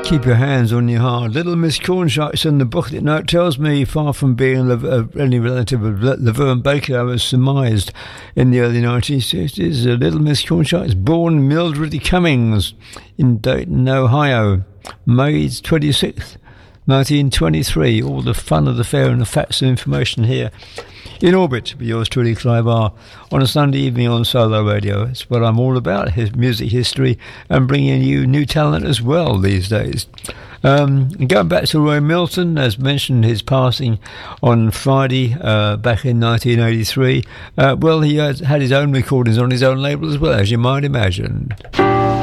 Keep your hands on your heart. Little Miss Cornshucks in the booklet note tells me, far from being any relative of Laverne Baker, I was surmised in the early 1960s. Little Miss Cornshucks, born Mildred Cummings in Dayton, Ohio, May 26th, 1923. All the fun of the fair and the facts and information here in Orbit with yours truly, Clive R, on a Sunday evening on Solo Radio. It's what I'm all about, his music history and bringing you new talent as well these days. Going back to Roy Milton, as mentioned, his passing on Friday back in 1983. Well, he had his own recordings on his own label as well, as you might imagine.